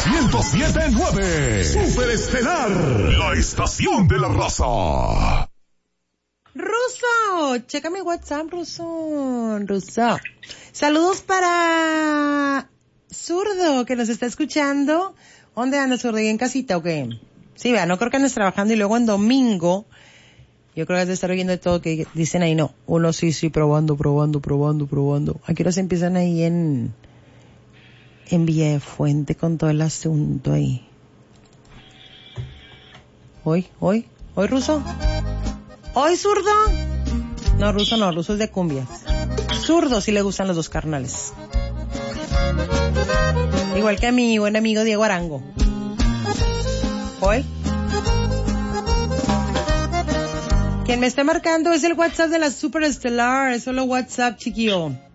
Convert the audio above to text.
107.9. Superestelar, la estación de la raza. Ruso, checa mi WhatsApp, Ruso. Saludos para Zurdo, que nos está escuchando. ¿Dónde anda Zurdo? ¿Y en casita o qué? Sí, vea, no creo que andes trabajando y luego en domingo, yo creo que has de estar oyendo de todo que dicen ahí, no. Uno sí, probando. Aquí los empiezan ahí en Villa de Fuente con todo el asunto ahí. ¿Hoy, Ruso? ¿Hoy, Zurdo? No, Ruso es de cumbias. Zurdo sí le gustan los dos carnales. Igual que a mi buen amigo Diego Arango. ¿Hoy? Quien me está marcando es el WhatsApp de la Superestelar, es solo WhatsApp, chiquillo.